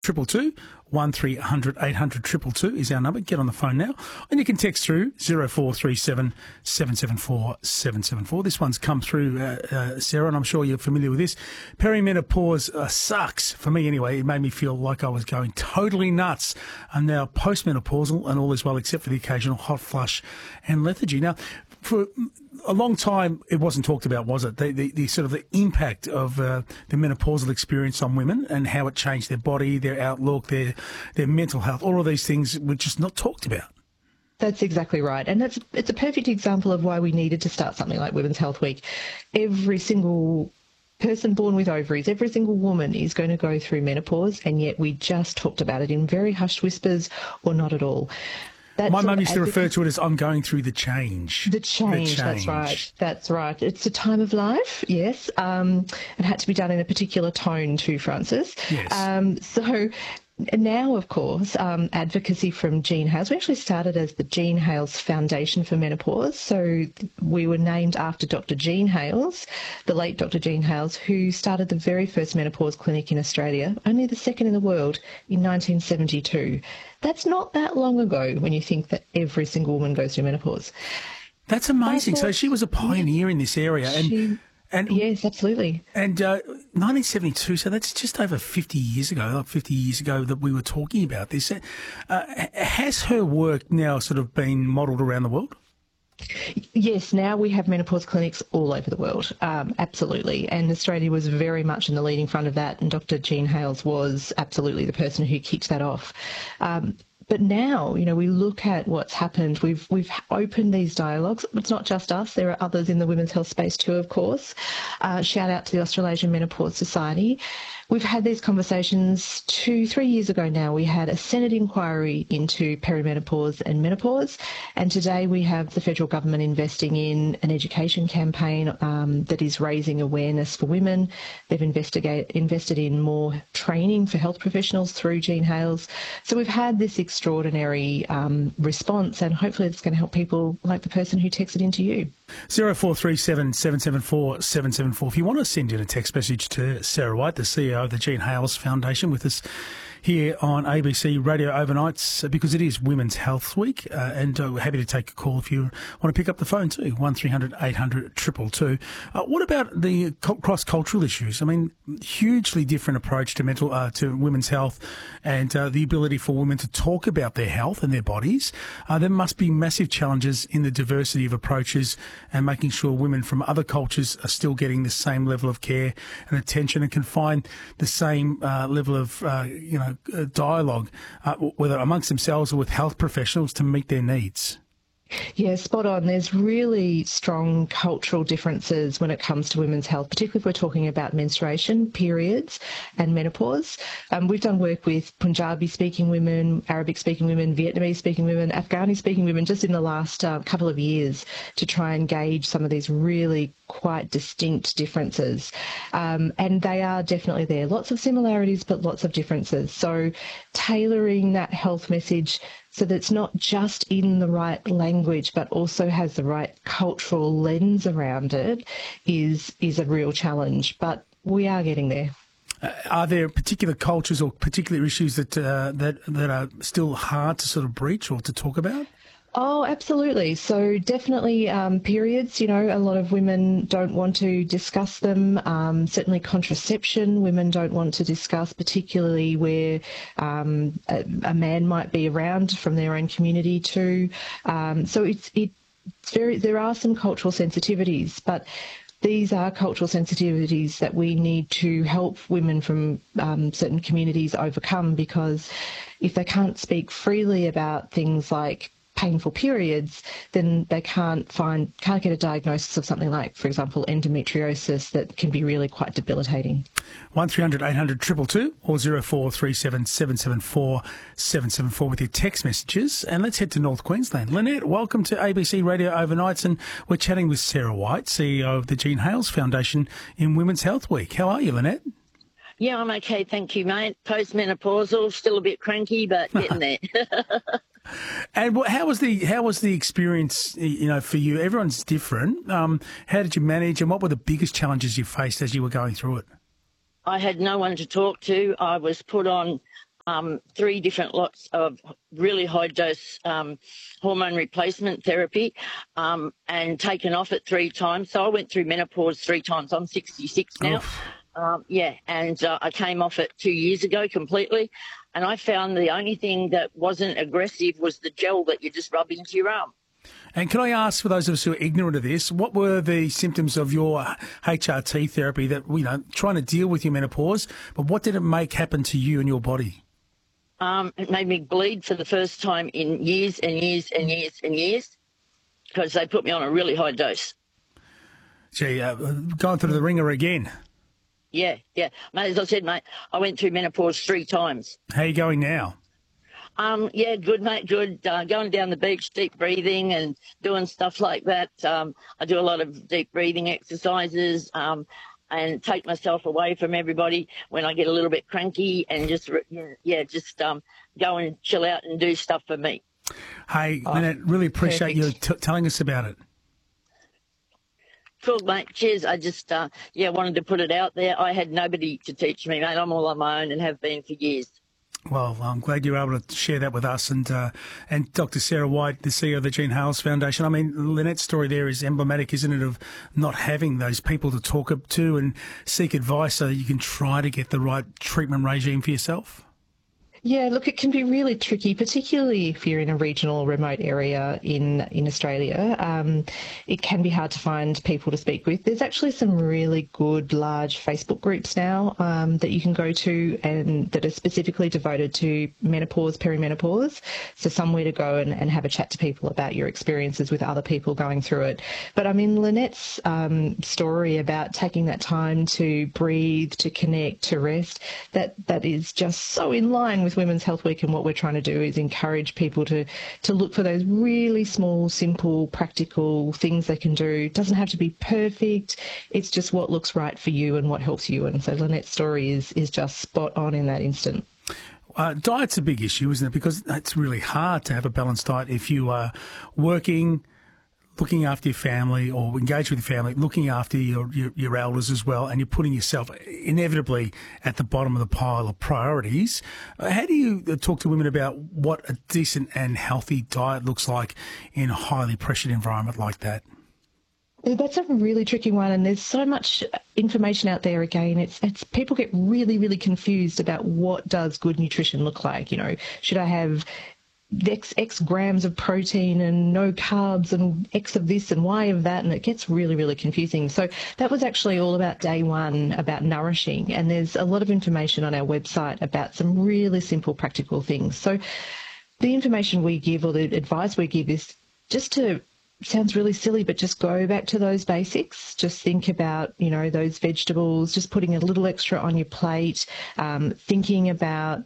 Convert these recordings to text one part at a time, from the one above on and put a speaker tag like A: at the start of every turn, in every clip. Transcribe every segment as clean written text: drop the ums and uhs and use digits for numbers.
A: 222. 1300 800 222 is our number. Get on the phone now. And you can text through 0437 774 774. This one's come through, Sarah, and I'm sure you're familiar with this. Perimenopause sucks. For me, anyway. It made me feel like I was going totally nuts. I'm now postmenopausal and all is well except for the occasional hot flush and lethargy. Now, for a long time, it wasn't talked about, was it? The sort of the impact of the menopausal experience on women and how it changed their body, their outlook, their mental health. All of these things were just not talked about.
B: That's exactly right. And it's a perfect example of why we needed to start something like Women's Health Week. Every single person born with ovaries, every single woman is going to go through menopause, and yet we just talked about it in very hushed whispers or not it My
A: mum used to refer to it as I'm going through the change.
B: The change, that's right. That's right. It's a time of life, yes. It had to be done in a particular tone too, Francis.
A: Yes.
B: So now, of course, advocacy from Jean Hales. We actually started as the Jean Hales Foundation for Menopause. So we were named after Dr. Jean Hales, the late Dr. Jean Hales, who started the very first menopause clinic in Australia, only the second in the world, in 1972. That's not that long ago when you think that every single woman goes through menopause.
A: That's amazing. So she was a pioneer in this area. And
B: yes, absolutely.
A: And 1972, so that's just over 50 years ago, that we were talking about this. Has her work now sort of been modelled around the world?
B: Yes, now we have menopause clinics all over the world, absolutely. And Australia was very much in the leading front of that, and Dr. Jean Hales was absolutely the person who kicked that off. But now, we look at what's happened. We've opened these dialogues. It's not just us. There are others in the women's health space too, of course. Shout out to the Australasian Menopause Society. We've had these conversations 2-3 years ago now. We had a Senate inquiry into perimenopause and menopause, and today we have the federal government investing in an education campaign that is raising awareness for women. They've invested in more training for health professionals through Jean Hales. So we've had this extraordinary response, and hopefully it's going to help people like the person who texted into you.
A: 0437 774 774. If you want to send in a text message to Sarah White, the CEO of the Jean Hales Foundation, with us here on ABC Radio Overnights, because it is Women's Health Week, and we're happy to take a call if you want to pick up the phone too, 1300 800 222. What about the cross-cultural issues? I mean, hugely different approach to women's health and the ability for women to talk about their health and their bodies. There must be massive challenges in the diversity of approaches and making sure women from other cultures are still getting the same level of care and attention and can find the same level of, dialogue, whether amongst themselves or with health professionals, to meet their needs.
B: Yeah, spot on. There's really strong cultural differences when it comes to women's health, particularly if we're talking about menstruation, periods and menopause. We've done work with Punjabi-speaking women, Arabic-speaking women, Vietnamese-speaking women, Afghani-speaking women just in the last couple of years to try and gauge some of these really quite distinct differences. And they are definitely there. Lots of similarities, but lots of differences. So tailoring that health message so that it's not just in the right language, but also has the right cultural lens around it is a real challenge. But we are getting there.
A: Are there particular cultures or particular issues that are still hard to sort of breach or to talk about?
B: Oh, absolutely. So definitely periods, a lot of women don't want to discuss them. Certainly contraception, women don't want to discuss, particularly where a man might be around from their own community too. So there are some cultural sensitivities, but these are cultural sensitivities that we need to help women from certain communities overcome, because if they can't speak freely about things like painful periods, then they can't get a diagnosis of something like, for example, endometriosis that can be really quite debilitating.
A: 1300 800 222 or 0437 774 774 with your text messages. And let's head to North Queensland. Lynette, welcome to ABC Radio Overnights, and we're chatting with Sarah White, CEO of the Jean Hales Foundation in Women's Health Week. How are you, Lynette?
C: Yeah, I'm okay, thank you, mate. Postmenopausal, still a bit cranky, but getting there.
A: And how was the experience, for you? Everyone's different. How did you manage, and what were the biggest challenges you faced as you were going through it?
C: I had no one to talk to. I was put on 3 different lots of really high-dose hormone replacement therapy and taken off it 3 times. So I went through menopause 3 times. I'm 66 now. And I came off it 2 years ago completely. And I found the only thing that wasn't aggressive was the gel that you just rub into your arm.
A: And can I ask, for those of us who are ignorant of this, what were the symptoms of your HRT therapy that, trying to deal with your menopause, but what did it make happen to you and your body?
C: It made me bleed for the first time in years and years and years and years because they put me on a really high dose.
A: Gee, going through the ringer again.
C: Yeah. Mate, as I said, mate, I went through menopause 3 times.
A: How are you going now?
C: Yeah, good, mate, good. Going down the beach, deep breathing and doing stuff like that. I do a lot of deep breathing exercises and take myself away from everybody when I get a little bit cranky and just go and chill out and do stuff for me.
A: Hey, Lynette, really appreciate you telling us about it.
C: Cool, mate. Cheers. I just, wanted to put it out there. I had nobody to teach me, mate. I'm all on my own and have been for years.
A: Well, I'm glad you're able to share that with us. And Dr. Sarah White, the CEO of the Jean Hales Foundation. I mean, Lynette's story there is emblematic, isn't it, of not having those people to talk to and seek advice so that you can try to get the right treatment regime for yourself?
B: Yeah, look, it can be really tricky, particularly if you're in a regional or remote area in Australia. It can be hard to find people to speak with. There's actually some really good large Facebook groups now that you can go to and that are specifically devoted to menopause, perimenopause. So somewhere to go and have a chat to people about your experiences with other people going through it. But I mean, Lynette's story about taking that time to breathe, to connect, to rest, that is just so in line with Women's Health Week, and what we're trying to do is encourage people to look for those really small, simple, practical things they can do. It doesn't have to be perfect. It's just what looks right for you and what helps you. And so Lynette's story is just spot on in that instant.
A: Diet's a big issue, isn't it? Because it's really hard to have a balanced diet if you are working, looking after your family, or engaged with your family, looking after your elders as well, and you're putting yourself inevitably at the bottom of the pile of priorities. How do you talk to women about what a decent and healthy diet looks like in a highly pressured environment like that?
B: That's a really tricky one, and there's so much information out there. Again, it's people get really, really confused about what does good nutrition look like. Should I have X grams of protein and no carbs and X of this and Y of that, and it gets really, really confusing. So that was actually all about day one, about nourishing, and there's a lot of information on our website about some really simple, practical things. So the information we give, or the advice we give, is just to, sounds really silly, but just go back to those basics. Just think about, those vegetables, just putting a little extra on your plate, thinking about,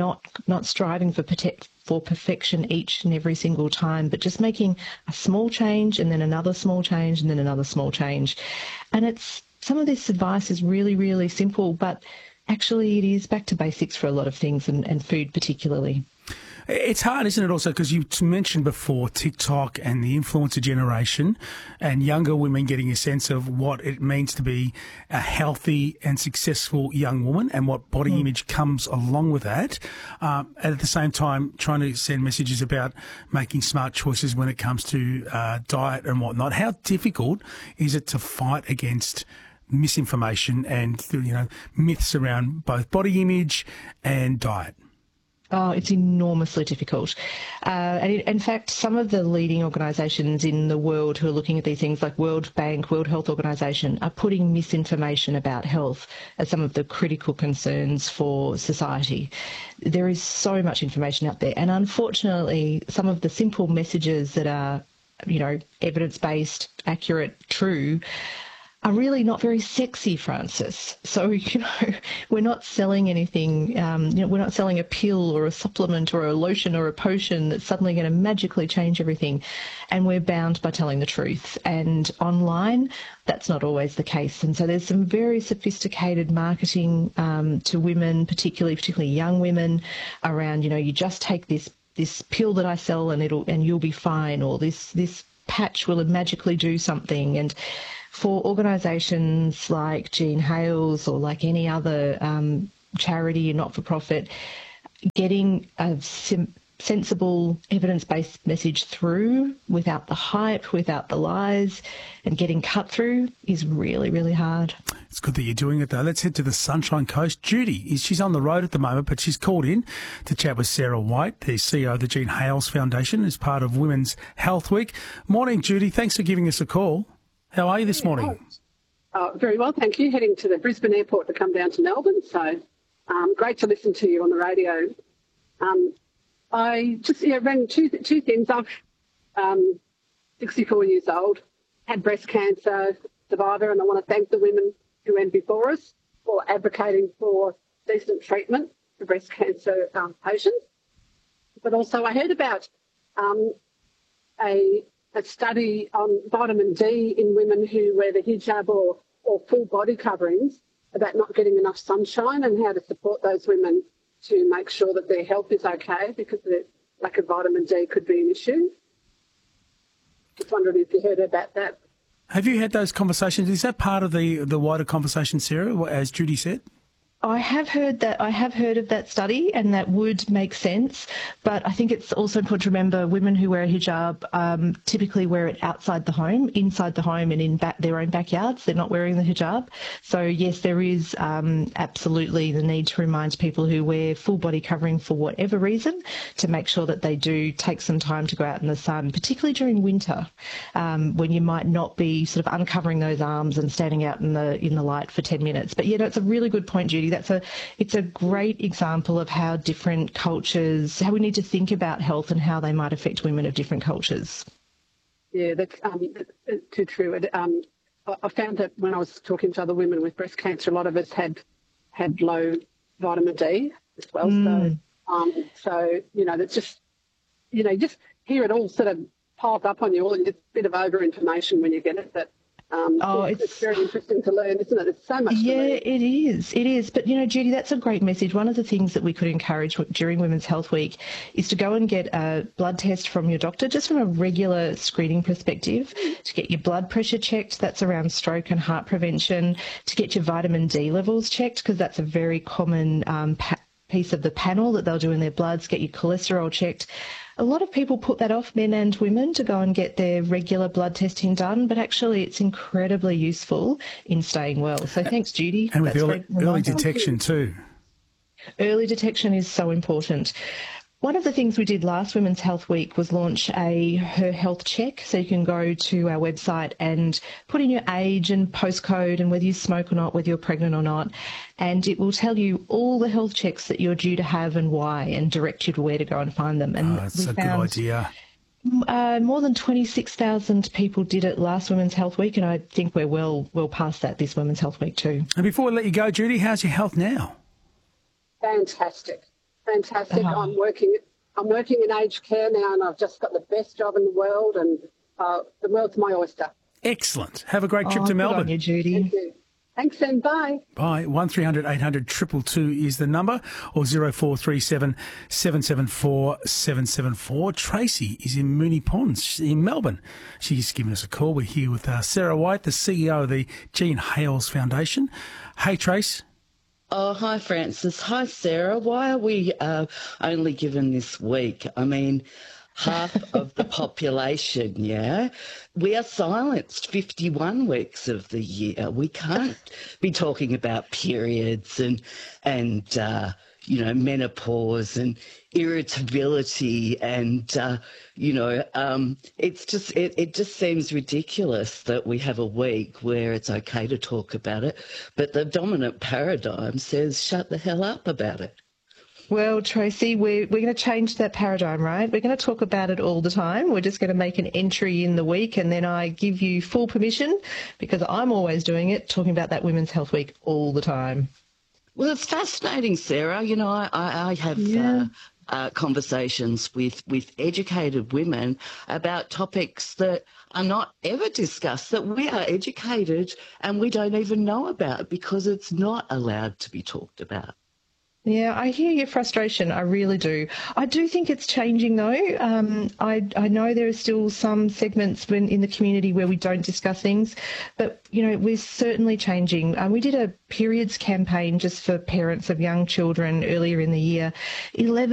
B: not striving for perfection each and every single time, but just making a small change and then another small change and then another small change. And some of this advice is really, really simple, but actually it is back to basics for a lot of things, and food particularly.
A: It's hard, isn't it, also, because you mentioned before TikTok and the influencer generation and younger women getting a sense of what it means to be a healthy and successful young woman and what body image comes along with that. And at the same time, trying to send messages about making smart choices when it comes to diet and whatnot. How difficult is it to fight against misinformation and, myths around both body image and diet?
B: Oh, it's enormously difficult. And in fact, some of the leading organisations in the world who are looking at these things, like World Bank, World Health Organization, are putting misinformation about health as some of the critical concerns for society. There is so much information out there. And unfortunately, some of the simple messages that are, evidence-based, accurate, true, are really not very sexy, Francis. So, we're not selling anything, we're not selling a pill or a supplement or a lotion or a potion that's suddenly going to magically change everything. And we're bound by telling the truth. And online, that's not always the case. And so there's some very sophisticated marketing to women, particularly young women, around, you just take this pill that I sell and you'll be fine, or this patch will magically do something. And for organisations like Jean Hales or like any other charity and not-for-profit, getting a sensible, evidence-based message through without the hype, without the lies, and getting cut through is really, really hard.
A: It's good that you're doing it, though. Let's head to the Sunshine Coast. Judy, she's on the road at the moment, but she's called in to chat with Sarah White, the CEO of the Jean Hales Foundation, as part of Women's Health Week. Morning, Judy. Thanks for giving us a call. How are you this morning?
D: Very well, thank you. Heading to the Brisbane airport to come down to Melbourne, so great to listen to you on the radio. I just ran two things. I'm 64 years old, had breast cancer, survivor, and I want to thank the women who went before us for advocating for decent treatment for breast cancer patients. But also I heard about a study on vitamin D in women who wear the hijab or full body coverings, about not getting enough sunshine and how to support those women to make sure that their health is okay, because the lack of vitamin D could be an issue. Just wondered if you heard about that.
A: Have you had those conversations? Is that part of the wider conversation, Sarah, as Judy said?
B: I have heard that. I have heard of that study, and that would make sense. But I think it's also important to remember women who wear a hijab typically wear it outside the home, inside the home, and in their own backyards. They're not wearing the hijab. So yes, there is absolutely the need to remind people who wear full body covering for whatever reason to make sure that they do take some time to go out in the sun, particularly during winter, when you might not be sort of uncovering those arms and standing out in the light for 10 minutes. But yeah, that's a really good point, Judy. It's a great example of how different cultures, how we need to think about health and how they might affect women of different cultures.
D: Yeah, that's too true. I found that when I was talking to other women with breast cancer, a lot of us had low vitamin D as well. So that's just just hear it all sort of piled up on you all, and it's a bit of over information when you get it. But it's very interesting to learn, isn't it? It's so much to learn.
B: Yeah, it is. But, Judy, that's a great message. One of the things that we could encourage during Women's Health Week is to go and get a blood test from your doctor, just from a regular screening perspective, to get your blood pressure checked. That's around stroke and heart prevention. To get your vitamin D levels checked, because that's a very common piece of the panel that they'll do in their bloods. Get your cholesterol checked. A lot of people put that off, men and women, to go and get their regular blood testing done, but actually it's incredibly useful in staying well. So thanks, Judy.
A: And with early detection too.
B: Early detection is so important. One of the things we did last Women's Health Week was launch Her Health Check. So you can go to our website and put in your age and postcode and whether you smoke or not, whether you're pregnant or not. And it will tell you all the health checks that you're due to have and why, and direct you to where to go and find them. And
A: that's a good idea.
B: More than 26,000 people did it last Women's Health Week, and I think we're well past that this Women's Health Week too.
A: And before we let you go, Judy, how's your health now?
D: Fantastic. I'm working in aged care now, and I've just got the best job in the world, and the world's my oyster.
A: Excellent. Have a great trip to Melbourne.
B: Good on you, Judy.
D: Thank you. Thanks, and bye.
A: Bye. 1300 800 222 is the number, or 0437 774 774. Tracy is in Moonee Ponds in Melbourne. She's given us a call. We're here with Sarah White, the CEO of the Jean Hales Foundation. Hey, Trace.
E: Oh, hi, Francis. Hi, Sarah. Why are we only given this week? I mean, half of the population, yeah? We are silenced 51 weeks of the year. We can't be talking about periods and menopause and irritability and, it just seems ridiculous that we have a week where it's okay to talk about it, but the dominant paradigm says shut the hell up about it.
B: Well, Tracy, we're going to change that paradigm, right? We're going to talk about it all the time. We're just going to make an entry in the week, and then I give you full permission, because I'm always doing it, talking about that Women's Health Week all the time.
E: Well, it's fascinating, Sarah. I have conversations with educated women about topics that are not ever discussed, that we are educated and we don't even know about because it's not allowed to be talked about.
B: Yeah, I hear your frustration. I really do. I do think it's changing, though. I know there are still some segments in the community where we don't discuss things, but, we're certainly changing. We did a periods campaign just for parents of young children earlier in the year. 11